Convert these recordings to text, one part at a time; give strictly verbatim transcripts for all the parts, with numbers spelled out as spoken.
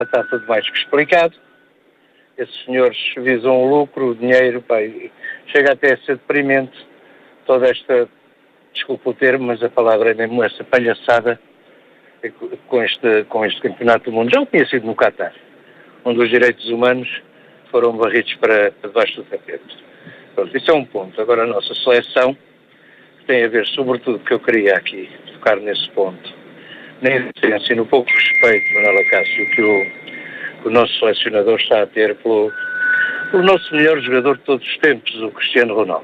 está tudo mais que explicado. Esses senhores visam o lucro, o dinheiro, pá, e chega até a ser deprimente toda esta, desculpa o termo, mas a palavra é mesmo essa palhaçada com este, com este campeonato do mundo. Já o tinha sido no Qatar, onde os direitos humanos foram varridos para, para debaixo do tapete. Pronto, isso é um ponto. Agora a nossa seleção, que tem a ver sobretudo, que eu queria aqui tocar nesse ponto, na inocência e no pouco respeito, Manuela Cássio, que o, que o nosso selecionador está a ter pelo, pelo nosso melhor jogador de todos os tempos, o Cristiano Ronaldo.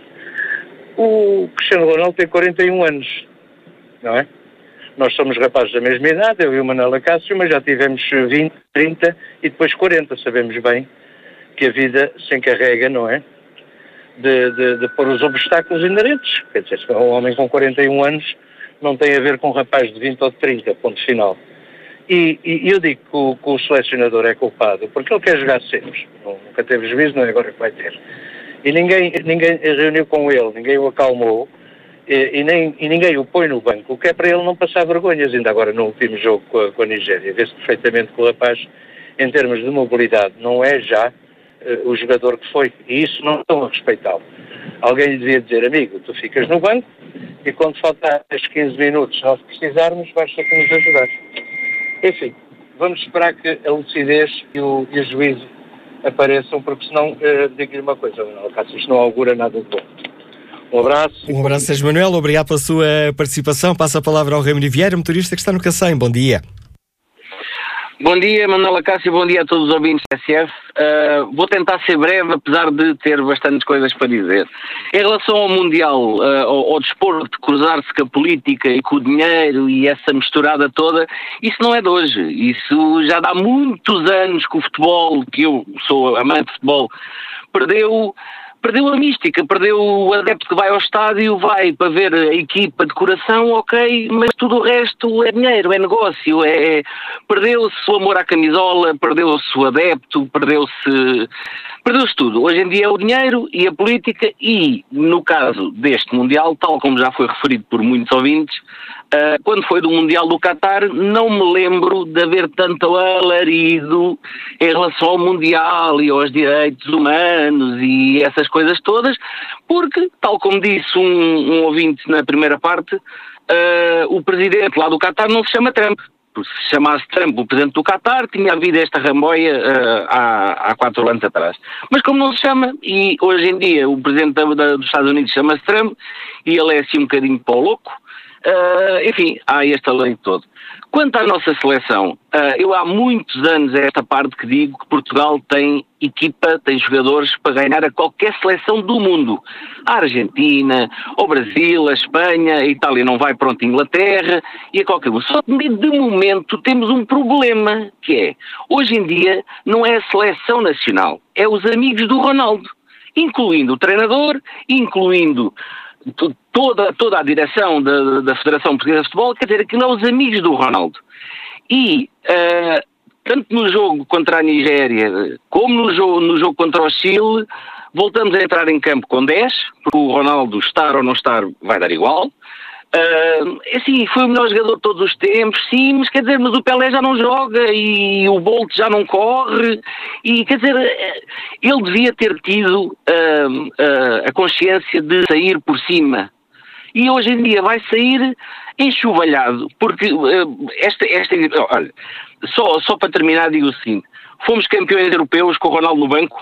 O Cristiano Ronaldo tem quarenta e um anos, não é? Nós somos rapazes da mesma idade, eu e o Manuela Cássio, mas já tivemos vinte, trinta e depois quarenta. Sabemos bem que a vida se encarrega, não é? De, de, de pôr os obstáculos inerentes. Quer dizer, um homem com quarenta e um anos não tem a ver com um rapaz de vinte ou de trinta, ponto final. E, e eu digo que o, que o selecionador é culpado, porque ele quer jogar sempre. Nunca teve juízo, não é agora que vai ter. E ninguém, ninguém reuniu com ele, ninguém o acalmou, e, e, nem, e ninguém o põe no banco, o que é para ele não passar vergonhas. Ainda agora no último jogo com a, com a Nigéria, vê-se perfeitamente que o rapaz, em termos de mobilidade, não é já uh, o jogador que foi. E isso não estão a respeitá-lo. Alguém lhe devia dizer, amigo, tu ficas no banco, e quando faltar estes quinze minutos, nós precisarmos, vais ter que nos ajudar. Enfim, vamos esperar que a lucidez e o, e o juízo apareçam, porque senão, uh, digo-lhe uma coisa, Manuel Cássio, isto não augura nada de bom. Um abraço. Um abraço, Sérgio Manuel, obrigado pela sua participação. Passa a palavra ao Raimundo Vieira, motorista que está no Cacém. Bom dia. Bom dia, Manuela Cássio, bom dia a todos os ouvintes da S F. Uh, vou tentar ser breve, apesar de ter bastantes coisas para dizer. Em relação ao Mundial, uh, ao, ao desporto de cruzar-se com a política e com o dinheiro e essa misturada toda, isso não é de hoje. Isso já dá muitos anos que o futebol, que eu sou amante de futebol, perdeu... Perdeu a mística, perdeu o adepto que vai ao estádio, vai para ver a equipa de coração, ok, mas tudo o resto é dinheiro, é negócio, é... perdeu-se o amor à camisola, perdeu-se o adepto, perdeu-se... Perdeu-se tudo. Hoje em dia é o dinheiro e a política e, no caso deste Mundial, tal como já foi referido por muitos ouvintes, Uh, quando foi do Mundial do Qatar, não me lembro de haver tanto alarido em relação ao Mundial e aos direitos humanos e essas coisas todas, porque, tal como disse um, um ouvinte na primeira parte, uh, o presidente lá do Qatar não se chama Trump. Porque se chamasse Trump o presidente do Qatar, tinha havido esta ramboia uh, há, há quatro anos atrás. Mas como não se chama, e hoje em dia o presidente da, da, dos Estados Unidos chama-se Trump, e ele é assim um bocadinho para o louco, Uh, enfim, há este além todo. Quanto à nossa seleção, uh, eu há muitos anos é esta parte que digo que Portugal tem equipa, tem jogadores para ganhar a qualquer seleção do mundo. A Argentina, o Brasil, a Espanha, a Itália não vai, pronto, a Inglaterra e a qualquer um. Só que de momento temos um problema, que é, hoje em dia não é a seleção nacional, é os amigos do Ronaldo, incluindo o treinador, incluindo... Toda, toda a direção da, da Federação Portuguesa de Futebol, quer dizer, aquilo é os amigos do Ronaldo. E, uh, tanto no jogo contra a Nigéria, como no jogo, no jogo contra o Chile, voltamos a entrar em campo com dez, porque o Ronaldo estar ou não estar vai dar igual. Uh, assim, foi o melhor jogador de todos os tempos, sim, mas quer dizer, mas o Pelé já não joga e o Bolt já não corre e quer dizer, ele devia ter tido uh, uh, a consciência de sair por cima e hoje em dia vai sair enxovalhado, porque uh, esta, esta, olha, só, só para terminar digo o seguinte, fomos campeões europeus com o Ronaldo no banco,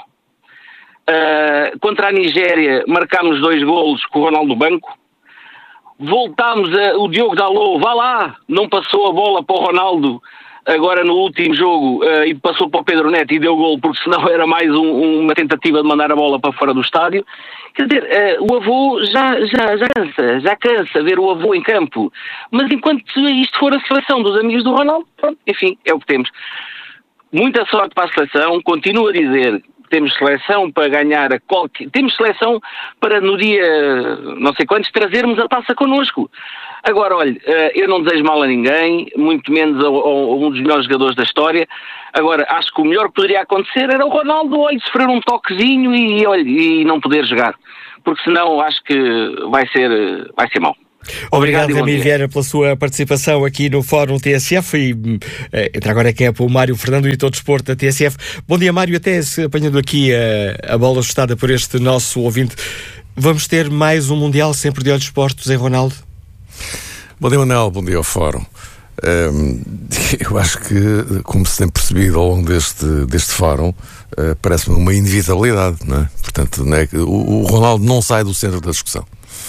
uh, contra a Nigéria marcámos dois golos com o Ronaldo no banco. Voltámos a... O Diogo Dalot, vá lá, não passou a bola para o Ronaldo agora no último jogo uh, e passou para o Pedro Neto e deu gol, porque senão era mais um, uma tentativa de mandar a bola para fora do estádio. Quer dizer, uh, o avô já, já, já cansa, já cansa ver o avô em campo. Mas enquanto isto for a seleção dos amigos do Ronaldo, pronto, enfim, é o que temos. Muita sorte para a seleção, continuo a dizer... Temos seleção para ganhar a qualquer... Temos seleção para no dia não sei quantos trazermos a taça connosco. Agora, olha, eu não desejo mal a ninguém, muito menos a, a um dos melhores jogadores da história. Agora, acho que o melhor que poderia acontecer era o Ronaldo, olha, sofrer um toquezinho e, olha, e não poder jogar. Porque senão acho que vai ser, vai ser mau. Obrigado, Obrigado Ramiro Vieira, pela sua participação aqui no Fórum T S F e eh, entra agora aqui é para o Mário Fernando, editor de desporto da T S F. Bom dia, Mário, até se apanhando aqui a, a bola ajustada por este nosso ouvinte. Vamos ter mais um Mundial sempre de olhos postos em Ronaldo? Bom dia, Manuel, bom dia ao Fórum. Um, eu acho que, como se tem percebido ao longo deste, deste Fórum, uh, parece-me uma inevitabilidade, não é? Portanto, não é, o, o Ronaldo não sai do centro da discussão.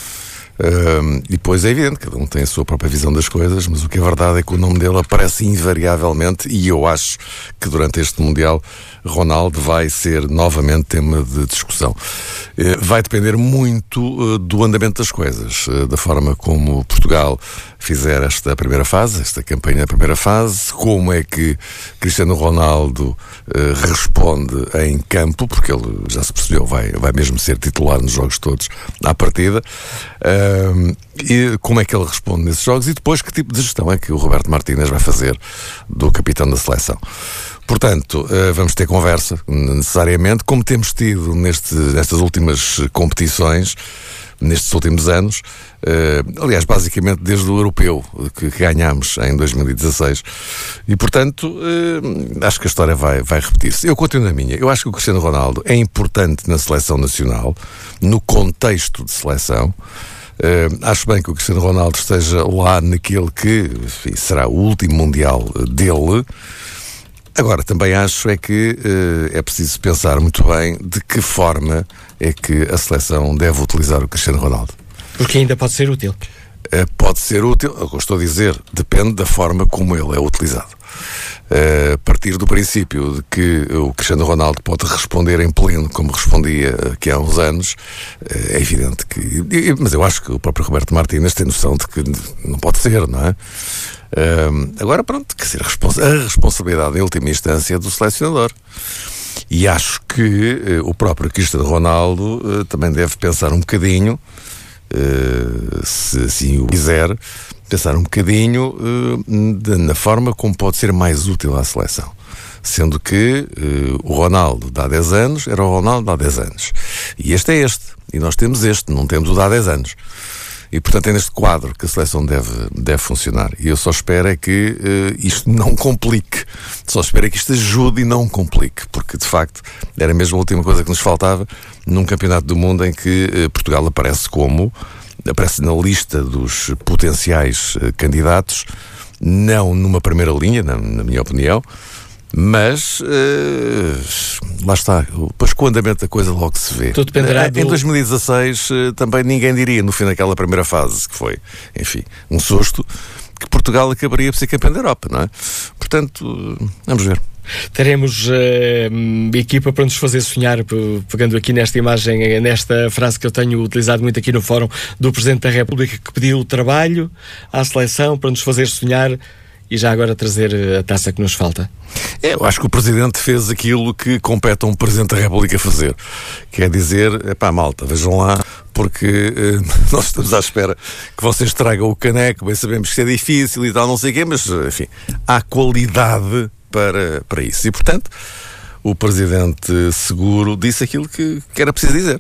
Um, e depois é evidente, cada um tem a sua própria visão das coisas, mas o que é verdade é que o nome dele aparece invariavelmente, e eu acho que durante este Mundial Ronaldo vai ser novamente tema de discussão. Uh, vai depender muito uh, do andamento das coisas, uh, da forma como Portugal fizer esta primeira fase, esta campanha da primeira fase, como é que Cristiano Ronaldo uh, responde em campo, porque ele já se percebeu, vai, vai mesmo ser titular nos jogos todos à partida. Uh, e como é que ele responde nesses jogos e depois que tipo de gestão é que o Roberto Martínez vai fazer do capitão da seleção. Portanto, uh, vamos ter conversa necessariamente, como temos tido neste, nestas últimas competições, nestes últimos anos, uh, aliás, basicamente desde o europeu que, que ganhámos em dois mil e dezasseis, e portanto uh, acho que a história vai, vai repetir-se. Eu continuo na minha, eu acho que o Cristiano Ronaldo é importante na seleção nacional, no contexto de seleção. Uh, acho bem que o Cristiano Ronaldo esteja lá naquele que, enfim, será o último Mundial dele. Agora, também acho é que uh, é preciso pensar muito bem de que forma é que a seleção deve utilizar o Cristiano Ronaldo. Porque ainda pode ser útil. Uh, pode ser útil, o que eu estou a dizer, depende da forma como ele é utilizado. Uh, partir do princípio de que o Cristiano Ronaldo pode responder em pleno como respondia aqui há uns anos, uh, é evidente que... Mas eu acho que o próprio Roberto Martínez tem noção de que não pode ser, não é? Uh, agora, pronto, quer dizer, a, respons- a responsabilidade em última instância é do selecionador. E acho que uh, o próprio Cristiano Ronaldo uh, também deve pensar um bocadinho, uh, se assim o quiser, pensar um bocadinho uh, de, na forma como pode ser mais útil à seleção. Sendo que uh, o Ronaldo de há dez anos era o Ronaldo de há dez anos. E este é este. E nós temos este, não temos o de há dez anos. E, portanto, é neste quadro que a seleção deve, deve funcionar. E eu só espero é que uh, isto não complique. Só espero é que isto ajude e não complique. Porque, de facto, era mesmo a última coisa que nos faltava num campeonato do mundo em que uh, Portugal aparece como... aparece na lista dos potenciais uh, candidatos, não numa primeira linha, na, na minha opinião, mas uh, lá está, depois com o andamento da coisa logo se vê. Tudo dependerá do... Em dois mil e dezasseis uh, também ninguém diria, no fim daquela primeira fase, que foi, enfim, um susto, que Portugal acabaria por ser campeão da Europa, não é? Portanto, uh, vamos ver. Teremos uh, equipa para nos fazer sonhar, pegando aqui nesta imagem, nesta frase que eu tenho utilizado muito aqui no Fórum, do Presidente da República, que pediu trabalho à seleção para nos fazer sonhar e já agora trazer a taça que nos falta. É, eu acho que o Presidente fez aquilo que compete a um Presidente da República fazer, quer dizer, epá, malta, vejam lá, porque eh, nós estamos à espera que vocês tragam o caneco, bem sabemos que é difícil e tal, não sei o quê, mas enfim, há qualidade para, para isso. E, portanto, o Presidente Seguro disse aquilo que, que era preciso dizer.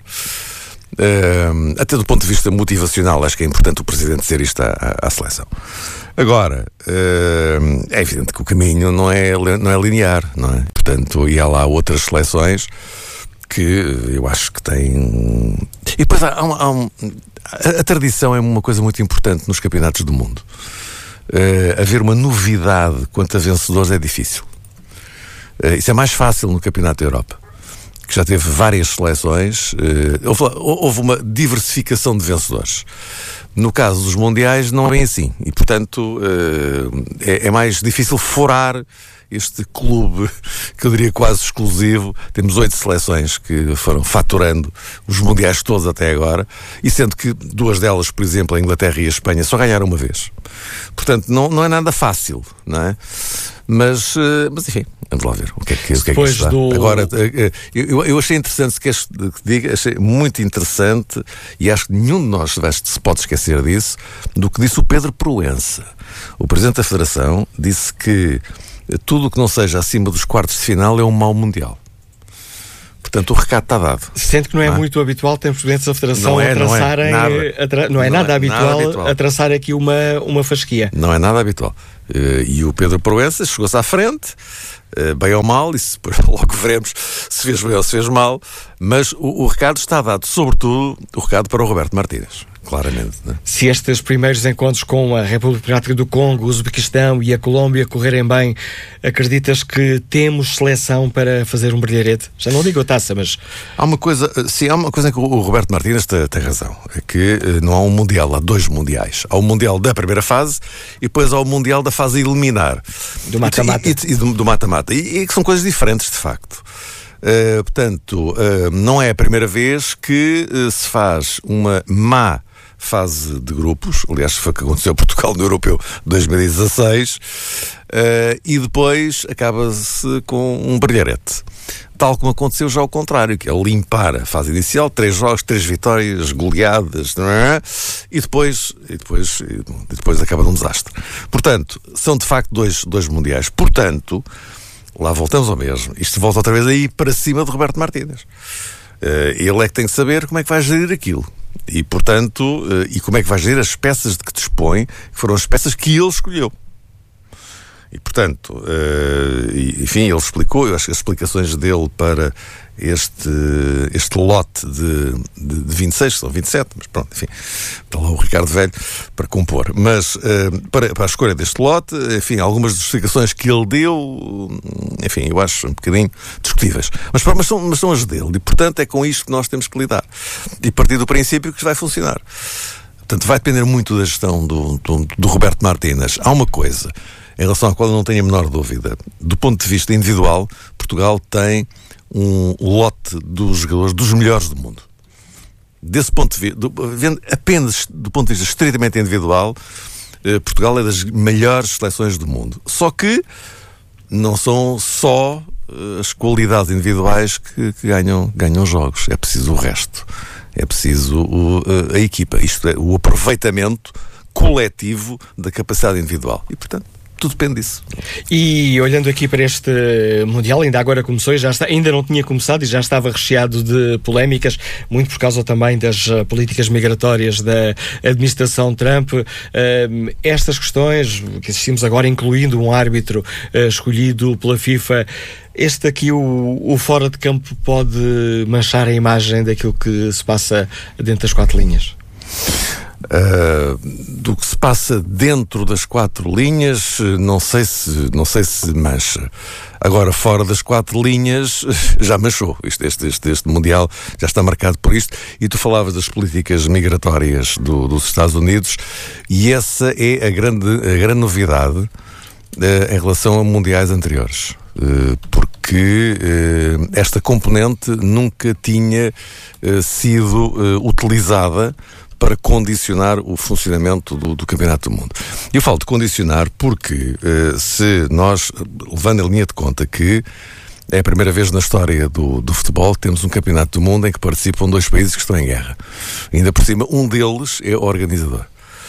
Uh, até do ponto de vista motivacional, acho que é importante o Presidente dizer isto à, à, à seleção. Agora, uh, é evidente que o caminho não é, não é linear, não é? Portanto, e há lá outras seleções que eu acho que têm... E depois há, há, há um... a, a tradição é uma coisa muito importante nos campeonatos do mundo. Uh, haver uma novidade quanto a vencedores é difícil. Uh, isso é mais fácil no Campeonato da Europa, que já teve várias seleções. Uh, houve, houve uma diversificação de vencedores. No caso dos Mundiais não é bem assim. E, portanto, uh, é, é mais difícil furar este clube, que eu diria quase exclusivo. Temos oito seleções que foram faturando os mundiais todos até agora, e sendo que duas delas, por exemplo, a Inglaterra e a Espanha, só ganharam uma vez. Portanto, não, não é nada fácil, não é? Mas, mas enfim, vamos lá ver o que é que, o que, é que isto dá. Do... Agora, eu, eu achei interessante que este que diga, achei muito interessante, e acho que nenhum de nós se pode esquecer disso, do que disse o Pedro Proença. O Presidente da Federação disse que tudo o que não seja acima dos quartos de final é um mau mundial. portanto o recado está dado. Sente que não é não muito é? habitual ter presidentes da Federação é, a traçarem... Não é nada, a tra... não é não nada, é habitual, nada habitual a traçar aqui uma, uma fasquia. Não é nada habitual. Uh, e o Pedro Proença chegou-se à frente, uh, bem ou mal, e depois logo veremos se fez bem ou se fez mal, mas o, o recado está dado, sobretudo o recado para o Roberto Martínez. Claramente, né? Se estes primeiros encontros com a República Democrática do Congo, o Uzbequistão e a Colômbia correrem bem, acreditas que temos seleção para fazer um brilharete? Já não digo a taça, mas... Há uma coisa, sim, há uma coisa que o Roberto Martínez tem, tem razão, é que não há um Mundial, há dois Mundiais. Há o Mundial da primeira fase e depois há o Mundial da fase eliminar. Do mata-mata. E, e, e do, do mata-mata. E, e que são coisas diferentes, de facto. Uh, portanto, uh, não é a primeira vez que uh, se faz uma má fase de grupos, aliás foi o que aconteceu a Portugal no Europeu dois mil e dezasseis, uh, e depois acaba-se com um brilharete. Tal como aconteceu já ao contrário, que é limpar a fase inicial, três jogos, três vitórias, goleadas, não é? e, depois, e, depois, e depois acaba num desastre. Portanto, são de facto dois, dois mundiais. Portanto, lá voltamos ao mesmo. Isto volta outra vez aí para cima de Roberto Martínez. Uh, ele é que tem que saber como é que vai gerir aquilo. E, portanto, uh, e como é que vai gerir as peças de que dispõe, que foram as peças que ele escolheu. E, portanto, uh, e, enfim, ele explicou, eu acho que as explicações dele para este, este lote de, de, de vinte e seis, são vinte e sete, mas pronto, enfim, está lá o Ricardo Velho para compor. Mas, uh, para, para a escolha deste lote, enfim, algumas justificações que ele deu, enfim, eu acho um bocadinho discutíveis. Mas, mas, são, mas são as dele, e, portanto, é com isto que nós temos que lidar. E partir do princípio que isto vai funcionar. Portanto, vai depender muito da gestão do, do, do Roberto Martínez. Há uma coisa em relação à qual eu não tenho a menor dúvida. Do ponto de vista individual, Portugal tem um lote dos jogadores dos melhores do mundo. Desse ponto de vista, do, vendo apenas do ponto de vista estritamente individual, eh, Portugal é das melhores seleções do mundo. Só que não são só eh, as qualidades individuais que, que ganham, ganham jogos. É preciso o resto. É preciso o, a, a equipa. Isto é, o aproveitamento coletivo da capacidade individual. E, portanto, tudo depende disso. E olhando aqui para este Mundial, ainda agora começou e já está, ainda não tinha começado e já estava recheado de polémicas, muito por causa também das uh, políticas migratórias da administração Trump. Uh, estas questões que assistimos agora, incluindo um árbitro uh, escolhido pela FIFA, este aqui, o, o fora de campo, pode manchar a imagem daquilo que se passa dentro das quatro linhas? Uh, do que se passa dentro das quatro linhas, não sei se, não sei se mancha. Agora, fora das quatro linhas, já manchou. Este, este, este, este Mundial já está marcado por isto. E tu falavas das políticas migratórias do, dos Estados Unidos, e essa é a grande, a grande novidade uh, em relação a mundiais anteriores. Uh, porque uh, esta componente nunca tinha uh, sido uh, utilizada para condicionar o funcionamento do, do Campeonato do Mundo. Eu falo de condicionar porque uh, se nós, levando a linha de conta que é a primeira vez na história do, do futebol, temos um Campeonato do Mundo em que participam dois países que estão em guerra. Ainda por cima, um deles é o organizador.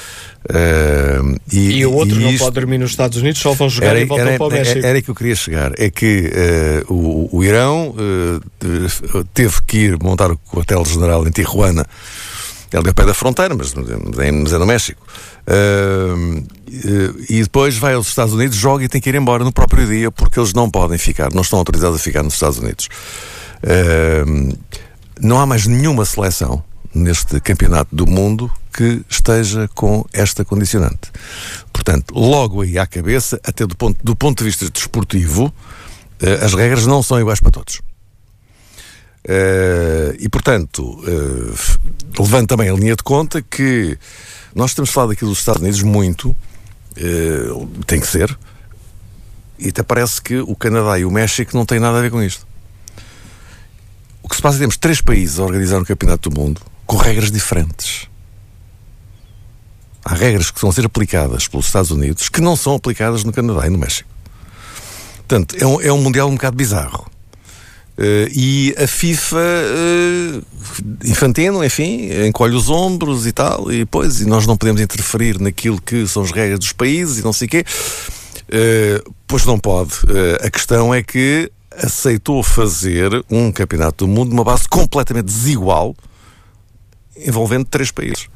Uh, e, e o outro e não isto, pode dormir nos Estados Unidos, só vão jogar era, e voltam era, para o México. Era, era que eu queria chegar. É que uh, o, o Irão uh, teve que ir montar o quartel-general em Tijuana, ali ao pé da fronteira, mas, mas é no México. Uh, uh, e depois vai aos Estados Unidos, joga e tem que ir embora no próprio dia, porque eles não podem ficar, não estão autorizados a ficar nos Estados Unidos. Uh, não há mais nenhuma seleção neste campeonato do mundo que esteja com esta condicionante. Portanto, logo aí à cabeça, até do ponto, do ponto de vista desportivo, uh, as regras não são iguais para todos. Uh, e, portanto, uh, levando também a linha de conta que nós temos falado aqui dos Estados Unidos muito, uh, tem que ser, e até parece que o Canadá e o México não têm nada a ver com isto. O que se passa é que temos três países a organizar um campeonato do mundo com regras diferentes. Há regras que vão ser aplicadas pelos Estados Unidos que não são aplicadas no Canadá e no México. Portanto, é um, é um mundial um bocado bizarro. Uh, e a FIFA uh, infantil, enfim, encolhe os ombros e tal, e depois e nós não podemos interferir naquilo que são as regras dos países e não sei o quê. Uh, pois não pode. Uh, a questão é que aceitou fazer um campeonato do mundo de uma base completamente desigual, envolvendo três países.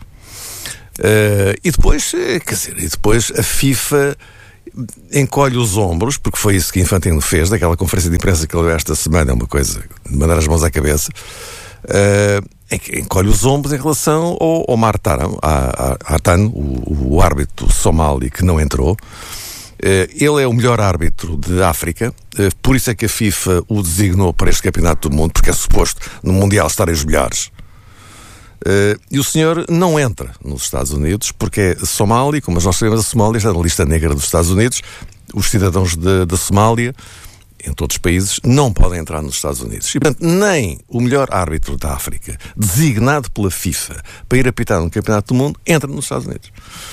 Uh, e depois, quer dizer, e depois a FIFA encolhe os ombros, porque foi isso que Infantino fez, daquela conferência de imprensa que ele deu esta semana, é uma coisa de mandar as mãos à cabeça, uh, encolhe os ombros em relação ao, ao Martaran, a, a, Artan, o, o árbitro somali que não entrou. Uh, ele é o melhor árbitro de África, uh, por isso é que a FIFA o designou para este campeonato do mundo, porque é suposto no Mundial estarem os melhores. Uh, e o senhor não entra nos Estados Unidos porque é somali, como nós sabemos, a Somália está na lista negra dos Estados Unidos. Os cidadãos da Somália, em todos os países, não podem entrar nos Estados Unidos. E, portanto, nem o melhor árbitro da África, designado pela FIFA para ir apitar um campeonato do mundo, entra nos Estados Unidos.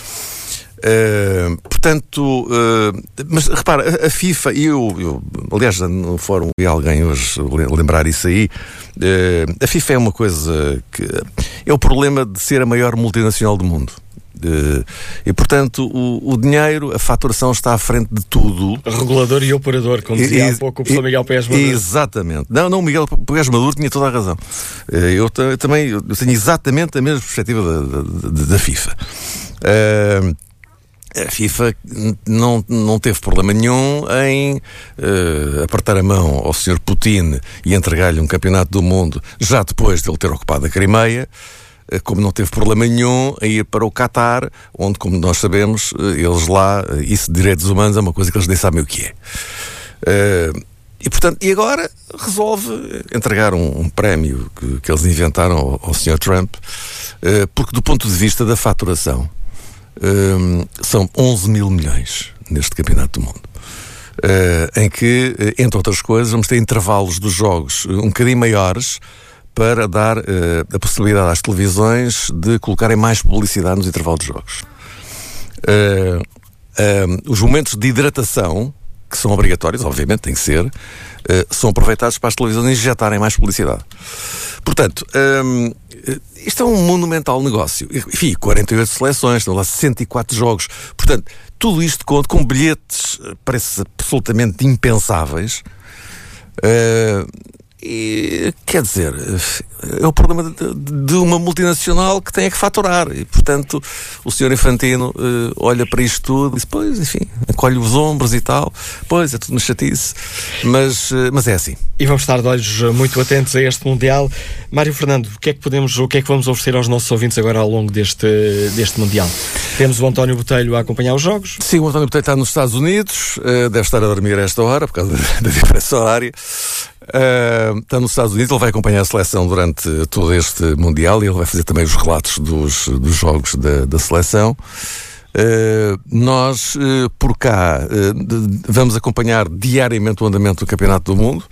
Uh, portanto, uh, mas repara, a, a FIFA, e eu, eu, aliás, no fórum vi alguém hoje lembrar isso aí, uh, a FIFA é uma coisa que é o problema de ser a maior multinacional do mundo. Uh, e, portanto, o, o dinheiro, a faturação está à frente de tudo. Regulador e operador, como dizia e, há pouco o professor Miguel Pérez Maduro. Exatamente. Não, não, o Miguel Pérez Maduro tinha toda a razão. Uh, eu, eu também eu tenho exatamente a mesma perspectiva da, da, da FIFA. Uh, A FIFA não, não teve problema nenhum em uh, apertar a mão ao senhor Putin e entregar-lhe um campeonato do mundo já depois de ele ter ocupado a Crimeia, uh, como não teve problema nenhum em ir para o Qatar, onde, como nós sabemos, uh, eles lá, uh, isso de direitos humanos é uma coisa que eles nem sabem o que é. Uh, e, portanto, e agora resolve entregar um, um prémio que, que eles inventaram ao, ao senhor Trump, uh, porque do ponto de vista da faturação, Um, são onze mil milhões neste campeonato do mundo, uh, em que, entre outras coisas, vamos ter intervalos dos jogos um bocadinho maiores para dar uh, a possibilidade às televisões de colocarem mais publicidade nos intervalos dos jogos. Uh, uh, os momentos de hidratação, que são obrigatórios, obviamente, tem que ser, uh, são aproveitados para as televisões injetarem mais publicidade. Portanto, um, isto é um monumental negócio. Enfim, quarenta e oito seleções, estão lá sessenta e quatro jogos. Portanto, tudo isto conta com bilhetes, parece absolutamente impensáveis. Uh, e, quer dizer, é o problema de, de uma multinacional que tem é que faturar. E, portanto, o senhor Infantino uh, olha para isto tudo e diz, pois, enfim, encolhe os ombros e tal. Pois, é tudo uma chatice. Mas, uh, mas é assim. E vamos estar de olhos muito atentos a este Mundial. Mário Fernando, o que é que podemos, o que é que vamos oferecer aos nossos ouvintes agora ao longo deste, deste Mundial? Temos o António Botelho a acompanhar os jogos. Sim, o António Botelho está nos Estados Unidos, uh, deve estar a dormir a esta hora, por causa da, da diferença horária. Uh, está nos Estados Unidos, ele vai acompanhar a seleção durante todo este Mundial e ele vai fazer também os relatos dos, dos jogos da, da seleção. Uh, nós, uh, por cá, uh, de, vamos acompanhar diariamente o andamento do Campeonato do Mundo.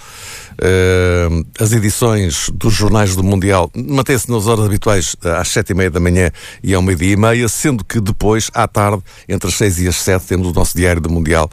Uh, as edições dos jornais do Mundial mantêm-se nas horas habituais às sete e meia da manhã e ao meio-dia e meia, sendo que depois, à tarde, entre as seis e as sete, temos o nosso Diário do Mundial,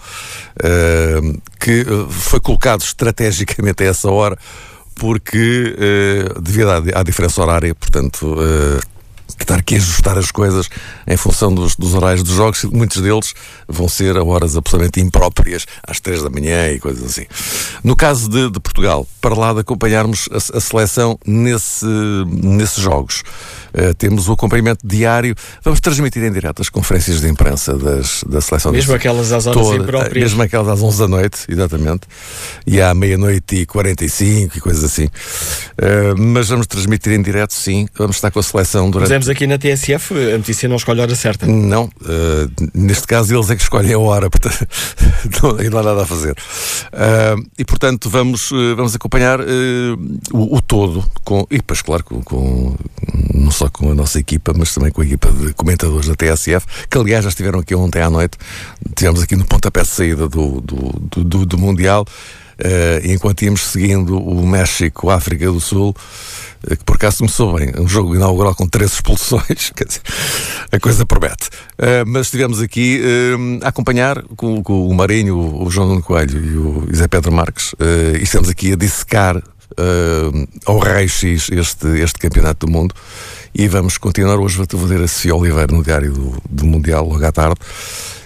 uh, que foi colocado estrategicamente a essa hora, porque, uh, devido à, à diferença horária, portanto... Uh, estar aqui a ajustar as coisas em função dos, dos horários dos jogos, muitos deles vão ser a horas absolutamente impróprias, às três da manhã e coisas assim. No caso de, de Portugal, para lá de acompanharmos a, a seleção nesse, nesses jogos, uh, temos o acompanhamento diário, vamos transmitir em direto as conferências de imprensa das, da seleção. Mesmo aquelas às horas toda, impróprias. Mesmo aquelas às onze da noite, exatamente, e à meia-noite e quarenta e cinco e coisas assim. Uh, mas vamos transmitir em direto, sim, vamos estar com a seleção durante... Fizemos aqui na T S F, a notícia não escolhe a hora certa. Não, uh, neste caso eles é que escolhem a hora, portanto não, não há nada a fazer. Uh, e portanto vamos, uh, vamos acompanhar uh, o, o todo, com, e depois claro, com, com, não só com a nossa equipa, mas também com a equipa de comentadores da T S F, que aliás já estiveram aqui ontem à noite, estivemos aqui no pontapé de saída do, do, do, do, do Mundial, uh, enquanto íamos seguindo o México, a África do Sul, que por acaso começou bem, um jogo inaugural com três expulsões, quer dizer, a coisa promete. Uh, mas estivemos aqui uh, a acompanhar com, com o Marinho, o, o João Nuno Coelho e o José Pedro Marques, uh, e estamos aqui a dissecar uh, ao raio-x este, este campeonato do mundo, e vamos continuar hoje a fazer a Sofia Oliveira no Diário do, do Mundial, logo à tarde,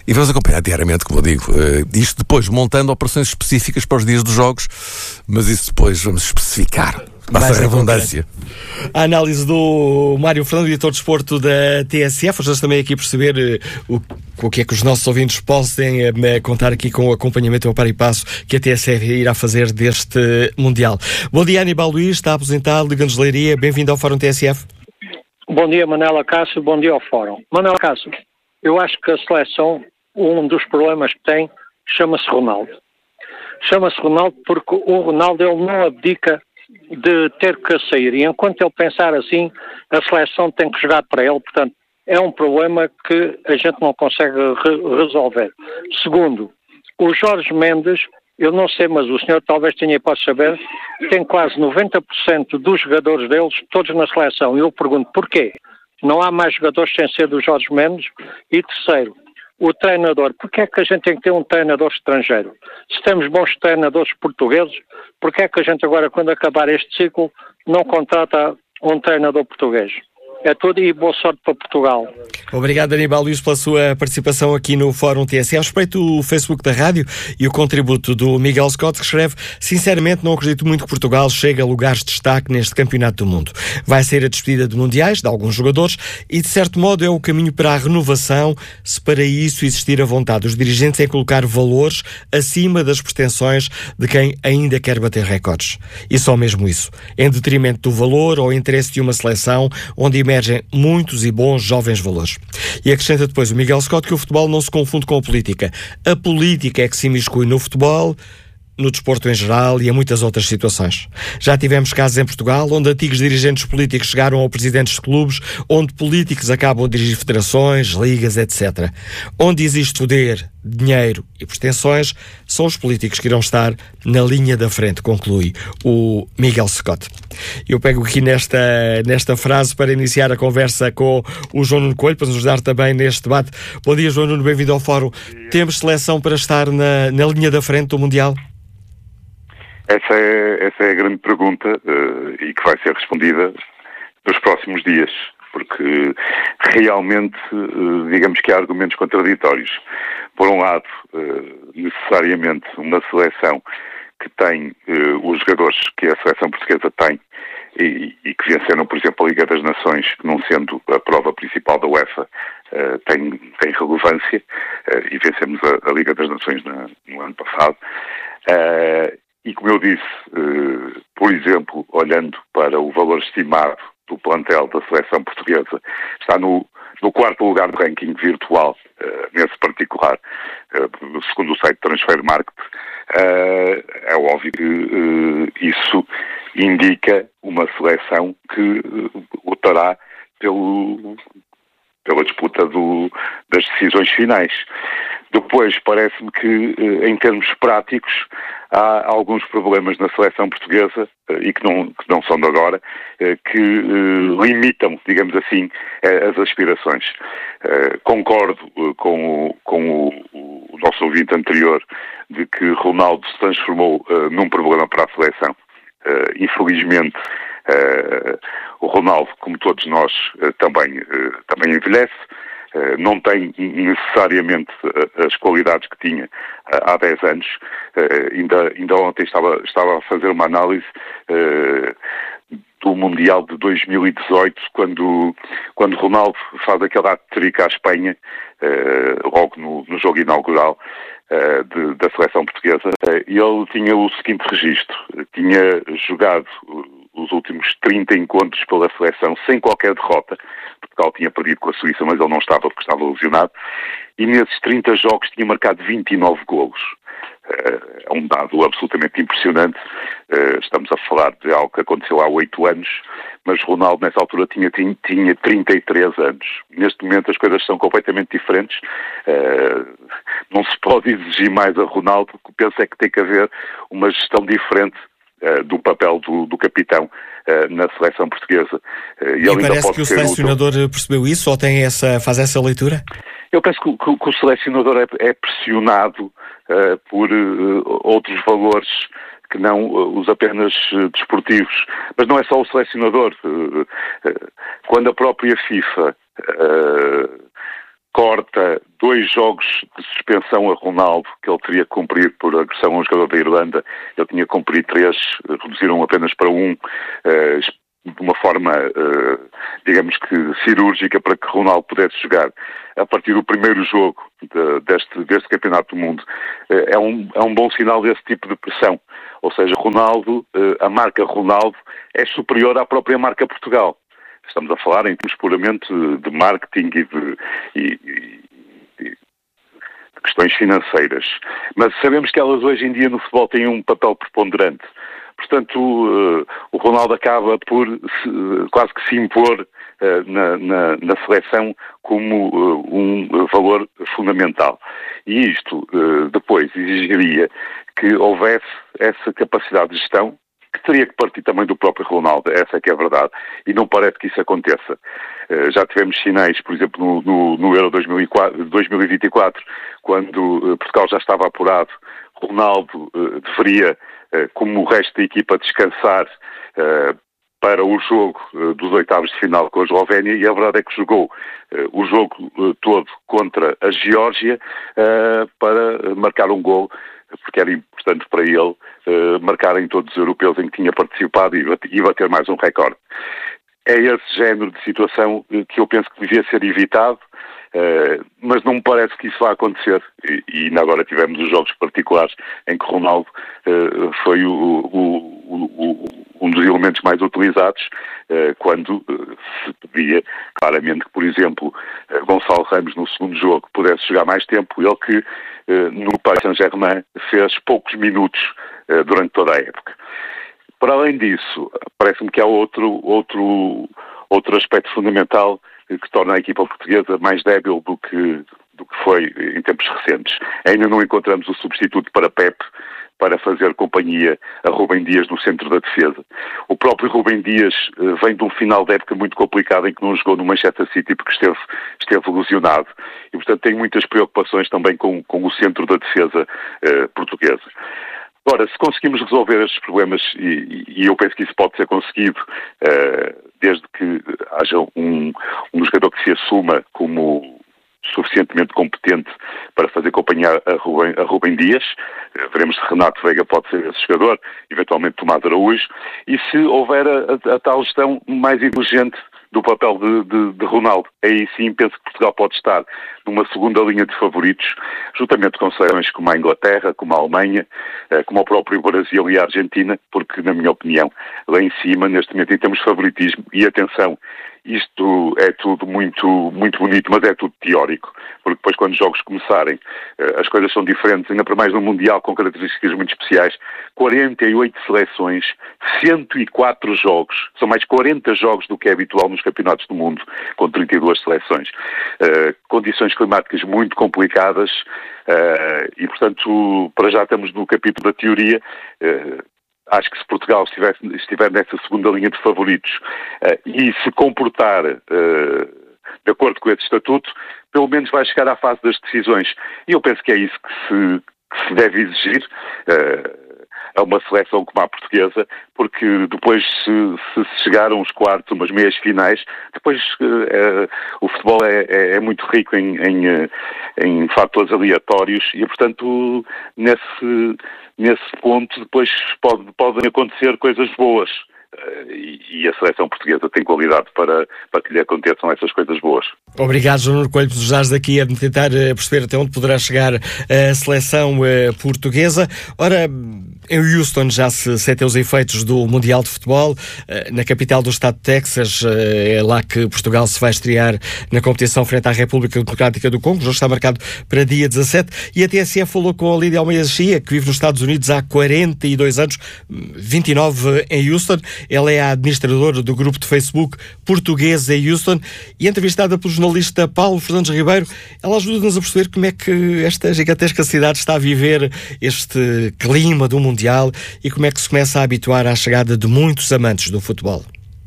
E vamos acompanhar diariamente, como eu digo, uh, isto depois montando operações específicas para os dias dos jogos, mas isso depois vamos especificar. Passa a redundância. A análise do Mário Fernando, editor de desporto da T S F. Estamos também aqui a perceber uh, o, o que é que os nossos ouvintes possam uh, contar aqui com o acompanhamento ao par e passo que a T S F irá fazer deste Mundial. Bom dia, Aníbal Luís, está aposentado, Liga-nos Leiria. Bem-vindo ao Fórum T S F. Bom dia, Manela Cássio. Bom dia ao Fórum. Manela Cássio, eu acho que a seleção, um dos problemas que tem, chama-se Ronaldo. Chama-se Ronaldo porque o Ronaldo ele não abdica de ter que sair. E enquanto ele pensar assim, a seleção tem que jogar para ele. Portanto, é um problema que a gente não consegue re- resolver. Segundo, o Jorge Mendes, eu não sei, mas o senhor talvez tenha hipótese de saber, tem quase noventa por cento dos jogadores deles, todos na seleção. E eu pergunto, porquê? Não há mais jogadores sem ser do Jorge Mendes? E terceiro, o treinador. Porquê é que a gente tem que ter um treinador estrangeiro? Se temos bons treinadores portugueses, porquê é que a gente agora, quando acabar este ciclo, não contrata um treinador português? É tudo e boa sorte para Portugal. Obrigado, Aníbal Luís, pela sua participação aqui no Fórum T S E. A respeito do Facebook da rádio e o contributo do Miguel Scott, que escreve: sinceramente não acredito muito que Portugal chegue a lugares de destaque neste campeonato do mundo. Vai ser a despedida de mundiais de alguns jogadores e, de certo modo, é o caminho para a renovação, se para isso existir a vontade dos dirigentes em colocar valores acima das pretensões de quem ainda quer bater recordes. E só mesmo isso, em detrimento do valor ou interesse de uma seleção onde emergem muitos e bons jovens valores. E acrescenta depois o Miguel Scott que o futebol não se confunde com a política. A política é que se imiscui no futebol, no desporto em geral e em muitas outras situações. Já tivemos casos em Portugal onde antigos dirigentes políticos chegaram a presidentes de clubes, onde políticos acabam a dirigir federações, ligas, etcétera. Onde existe poder, dinheiro e pretensões, são os políticos que irão estar na linha da frente, conclui o Miguel Scott. Eu pego aqui nesta, nesta frase para iniciar a conversa com o João Nuno Coelho, para nos ajudar também neste debate. Bom dia, João Nuno, bem-vindo ao Fórum. Temos seleção para estar na, na linha da frente do Mundial? Essa é, essa é a grande pergunta uh, e que vai ser respondida nos próximos dias, porque realmente, uh, digamos que há argumentos contraditórios. Por um lado, uh, necessariamente uma seleção que tem uh, os jogadores que a seleção portuguesa tem e, e que venceram, por exemplo, a Liga das Nações, não sendo a prova principal da UEFA, uh, tem, tem relevância, uh, e vencemos a, a Liga das Nações na, no ano passado. Uh, E, como eu disse, eh, por exemplo, olhando para o valor estimado do plantel da seleção portuguesa, está no, no quarto lugar do ranking virtual, eh, nesse particular, eh, segundo o site Transfer Market. Eh, é óbvio que eh, isso indica uma seleção que eh, lutará pelo, pela disputa do, das decisões finais. Depois, parece-me que, em termos práticos, há alguns problemas na seleção portuguesa, e que não, que não são de agora, que limitam, digamos assim, as aspirações. Concordo com o, com o, o nosso ouvinte anterior de que Ronaldo se transformou num problema para a seleção. Infelizmente, o Ronaldo, como todos nós, também, também envelhece. Uh, não tem necessariamente uh, as qualidades que tinha uh, há dez anos. Uh, ainda, ainda ontem estava, estava a fazer uma análise uh, do Mundial de dois mil e dezoito, quando, quando Ronaldo faz aquele hat-trick à Espanha, uh, logo no, no jogo inaugural uh, de, da seleção portuguesa, uh, e ele tinha o seguinte registro: tinha jogado os últimos trinta encontros pela seleção sem qualquer derrota. Portugal tinha perdido com a Suíça, mas ele não estava porque estava lesionado, e nesses trinta jogos tinha marcado vinte e nove golos. É um dado absolutamente impressionante. Estamos a falar de algo que aconteceu há oito anos, mas Ronaldo nessa altura tinha, tinha trinta e três anos. Neste momento as coisas são completamente diferentes. Não se pode exigir mais a Ronaldo, o que penso é que tem que haver uma gestão diferente do papel do, do capitão uh, na seleção portuguesa. Uh, e e ele parece ainda pode que o selecionador útil. Percebeu isso ou tem essa, faz essa leitura? Eu penso que, que, que o selecionador é, é pressionado uh, por uh, outros valores que não uh, os apenas uh, desportivos. Mas não é só o selecionador. Uh, uh, quando a própria FIFA uh, corta dois jogos de suspensão a Ronaldo, que ele teria que cumprir por agressão a um jogador da Irlanda. Ele tinha que cumprir três, reduziram apenas para um, uh, de uma forma, uh, digamos que cirúrgica, para que Ronaldo pudesse jogar a partir do primeiro jogo de, deste, deste Campeonato do Mundo. Uh, é, um, é um bom sinal desse tipo de pressão. Ou seja, Ronaldo, uh, a marca Ronaldo é superior à própria marca Portugal. Estamos a falar em termos puramente de marketing e de, e, e, de questões financeiras. Mas sabemos que elas hoje em dia no futebol têm um papel preponderante. Portanto, uh, o Ronaldo acaba por se, quase que se impor uh, na, na, na seleção como uh, um valor fundamental. E isto uh, depois exigiria que houvesse essa capacidade de gestão, que teria que partir também do próprio Ronaldo, essa é que é a verdade, e não parece que isso aconteça. Uh, já tivemos sinais, por exemplo, no, no, no Euro dois mil e vinte e quatro, quando uh, Portugal já estava apurado, Ronaldo uh, deveria, uh, como o resto da equipa, descansar uh, para o jogo uh, dos oitavos de final com a Eslovénia, e a verdade é que jogou uh, o jogo uh, todo contra a Geórgia uh, para marcar um gol, porque era importante para ele uh, marcar em todos os europeus em que tinha participado e bater, e bater mais um recorde. É esse género de situação uh, que eu penso que devia ser evitado, uh, mas não me parece que isso vá acontecer. E, e ainda agora tivemos os jogos particulares em que Ronaldo uh, foi o, o, o, o, um dos elementos mais utilizados, uh, quando uh, se pedia claramente que, por exemplo, uh, Gonçalo Ramos no segundo jogo pudesse jogar mais tempo, ele que no Paris Saint-Germain fez poucos minutos uh, durante toda a época. Para além disso, parece-me que há outro, outro, outro aspecto fundamental que torna a equipa portuguesa mais débil do que, do que foi em tempos recentes. Ainda não encontramos o substituto para Pepe para fazer companhia a Rubem Dias no centro da defesa. O próprio Rubem Dias uh, vem de um final de época muito complicado em que não jogou no Manchester City porque esteve, esteve lesionado. E, portanto, tem muitas preocupações também com, com o centro da defesa uh, portuguesa. Agora, se conseguimos resolver estes problemas, e, e eu penso que isso pode ser conseguido, uh, desde que haja um, um jogador que se assuma como suficientemente competente para fazer companhia a Rubem, a Rubem Dias, uh, veremos se Renato Veiga pode ser esse jogador, eventualmente Tomás Araújo, e se houver a, a, a tal gestão mais inteligente do papel de, de, de Ronaldo. Aí sim penso que Portugal pode estar numa segunda linha de favoritos, juntamente com seleções como a Inglaterra, como a Alemanha, como o próprio Brasil e a Argentina, porque, na minha opinião, lá em cima, neste momento, em termos de favoritismo, e atenção, isto é tudo muito, muito bonito, mas é tudo teórico, porque depois quando os jogos começarem, as coisas são diferentes, ainda para mais num Mundial com características muito especiais. quarenta e oito seleções, cento e quatro jogos, são mais quarenta jogos do que é habitual nos campeonatos do mundo, com trinta e duas seleções. Uh, condições climáticas muito complicadas, uh, e portanto, para já estamos no capítulo da teoria. Uh, Acho que se Portugal estiver, estiver nessa segunda linha de favoritos uh, e se comportar uh, de acordo com esse estatuto, pelo menos vai chegar à fase das decisões. E eu penso que é isso que se, que se deve exigir uh, a uma seleção como a portuguesa, porque depois, se, se chegar a uns quartos, umas meias finais, depois uh, o futebol é, é, é muito rico em, em, em fatores aleatórios e, portanto, nesse... Nesse ponto, depois pode, podem acontecer coisas boas. E, e a seleção portuguesa tem qualidade para, para que lhe aconteçam essas coisas boas. Obrigado, João Nuno Coelho, por nos ajudares aqui a tentar perceber até onde poderá chegar a seleção portuguesa. Ora, em Houston já se sentem os efeitos do Mundial de Futebol. Na capital do estado de Texas, é lá que Portugal se vai estrear na competição frente à República Democrática do Congo. O jogo está marcado para dia dezassete. E a T S F falou com a Lídia Almeida Chia, que vive nos Estados Unidos há quarenta e dois anos, vinte e nove em Houston. Ela é a administradora do grupo de Facebook Português em Houston e entrevistada pelo jornalista Paulo Fernandes Ribeiro. Ela ajuda-nos a perceber como é que esta gigantesca cidade está a viver este clima do Mundial e como é que se começa a habituar à chegada de muitos amantes do futebol.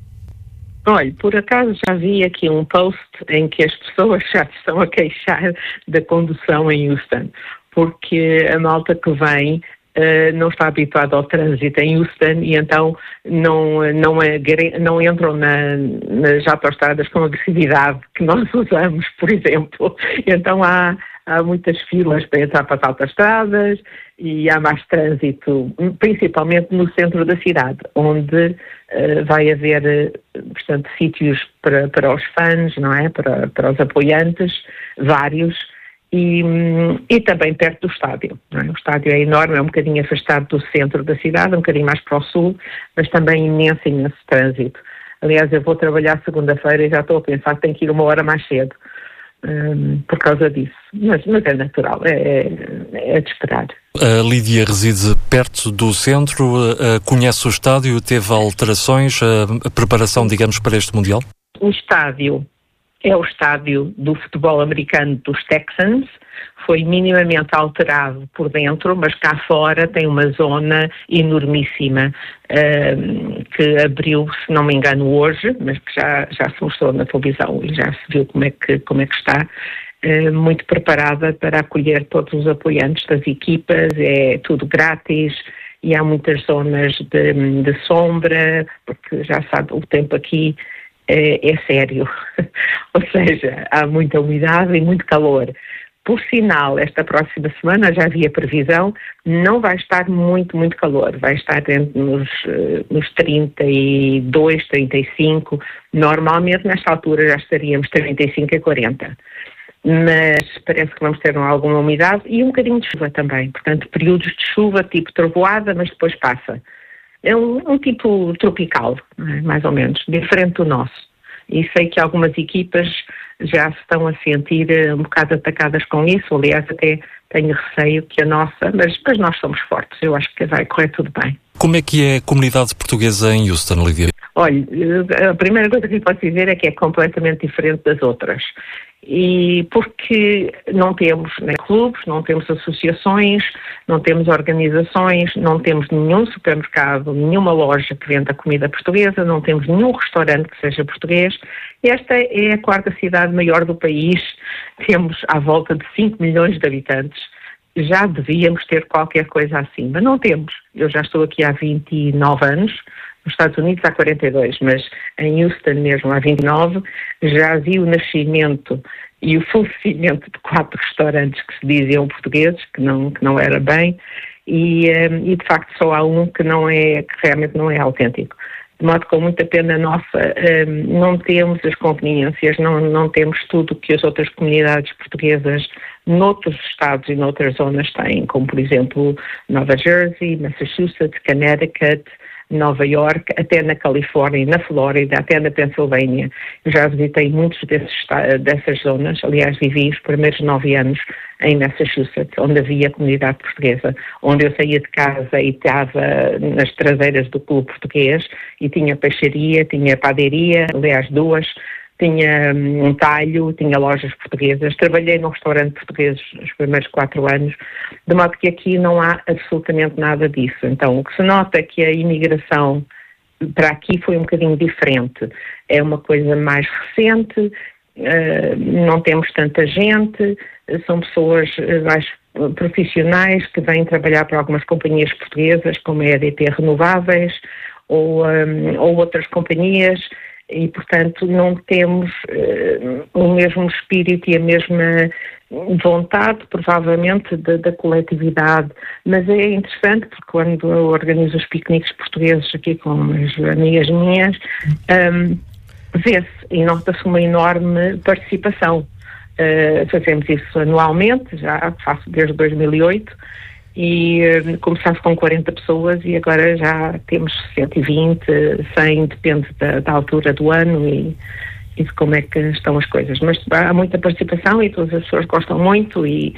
Olha, por acaso já vi aqui um post em que as pessoas já estão a queixar da condução em Houston, porque a malta que vem uh, não está habituado ao trânsito em Houston e então não, não, é, não entram na, nas autoestradas com a agressividade que nós usamos, por exemplo. Então há, há muitas filas para entrar para as autoestradas e há mais trânsito, principalmente no centro da cidade, onde uh, vai haver, portanto, sítios para, para os fãs, não é? Para, para os apoiantes, vários, e, e também perto do estádio. Não é? O estádio é enorme, é um bocadinho afastado do centro da cidade, um bocadinho mais para o sul, mas também imenso, imenso trânsito. Aliás, eu vou trabalhar segunda-feira e já estou a pensar que tenho que ir uma hora mais cedo. Um, por causa disso, mas, mas é natural, é, é, é de esperar. A Lídia reside perto do centro, uh, conhece o estádio, teve alterações, uh, a preparação, digamos, para este Mundial? O estádio é o estádio do futebol americano dos Texans, foi minimamente alterado por dentro, mas cá fora tem uma zona enormíssima uh, que abriu, se não me engano, hoje, mas que já, já se mostrou na televisão e já se viu como é que, como é que está, uh, muito preparada para acolher todos os apoiantes das equipas, é tudo grátis e há muitas zonas de, de sombra, porque já sabe, o tempo aqui é, é sério, ou seja, há muita umidade e muito calor. Por sinal, esta próxima semana, já havia previsão, não vai estar muito, muito calor. Vai estar entre nos, nos trinta e dois, trinta e cinco. Normalmente, nesta altura, já estaríamos trinta e cinco a quarenta. Mas parece que vamos ter alguma umidade e um bocadinho de chuva também. Portanto, períodos de chuva, tipo trovoada, mas depois passa. É um, um tipo tropical, mais ou menos, diferente do nosso. E sei que algumas equipas já se estão a sentir um bocado atacadas com isso. Aliás, até tenho receio que a nossa, mas, mas nós somos fortes, eu acho que vai correr tudo bem. Como é que é a comunidade portuguesa em Houston, Lídia? Olha, a primeira coisa que eu posso dizer é que é completamente diferente das outras. E porque não temos né, clubes, não temos associações, não temos organizações, não temos nenhum supermercado, nenhuma loja que venda comida portuguesa, não temos nenhum restaurante que seja português. Esta é a quarta cidade maior do país, temos à volta de cinco milhões de habitantes. Já devíamos ter qualquer coisa assim, mas não temos. Eu já estou aqui há vinte e nove anos, nos Estados Unidos há quarenta e dois, mas em Houston mesmo há vinte e nove, já vi o nascimento e o falecimento de quatro restaurantes que se diziam portugueses, que não, que não era bem, e, um, e de facto só há um que, não é, que realmente não é autêntico. De modo que, com muita pena nossa, um, não temos as conveniências, não, não temos tudo que as outras comunidades portuguesas noutros estados e noutras zonas têm, como por exemplo Nova Jersey, Massachusetts, Connecticut, Nova York, até na Califórnia, na Flórida, até na Pensilvânia. Eu já visitei muitos desses, dessas zonas, aliás vivi os primeiros nove anos em Massachusetts, onde havia comunidade portuguesa, onde eu saía de casa e estava nas traseiras do clube português e tinha peixaria, tinha padaria, aliás duas, tinha um talho, tinha lojas portuguesas, trabalhei num restaurante português os primeiros quatro anos, de modo que aqui não há absolutamente nada disso. Então, o que se nota é que a imigração para aqui foi um bocadinho diferente. É uma coisa mais recente, não temos tanta gente, são pessoas mais profissionais que vêm trabalhar para algumas companhias portuguesas, como a E D P Renováveis ou, ou outras companhias, e, portanto, não temos uh, o mesmo espírito e a mesma vontade, provavelmente, da, da coletividade. Mas é interessante, porque quando eu organizo os piqueniques portugueses aqui com umas amigas minhas, um, vê-se e nota-se uma enorme participação. Uh, fazemos isso anualmente, já faço desde dois mil e oito, e uh, começámos com quarenta pessoas e agora já temos cento e vinte, cem, depende da, da altura do ano e, e de como é que estão as coisas. Mas há muita participação e todas as pessoas gostam muito, e,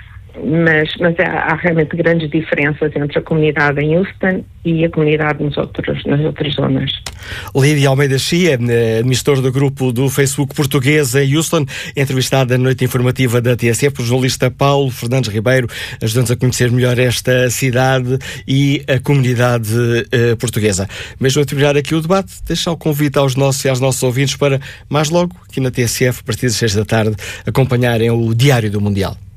mas, mas há, há realmente grandes diferenças entre a comunidade em Houston e a comunidade nos outros, nas outras zonas. Lídia Almeida Chia, administradora do grupo do Facebook Português em Houston, entrevistada na noite informativa da T S F pelo jornalista Paulo Fernandes Ribeiro, ajudando-nos a conhecer melhor esta cidade e a comunidade uh, portuguesa. Mesmo a terminar aqui o debate, deixar o convite aos nossos e aos nossos ouvintes para, mais logo, aqui na T S F, a partir das seis da tarde, acompanharem o Diário do Mundial.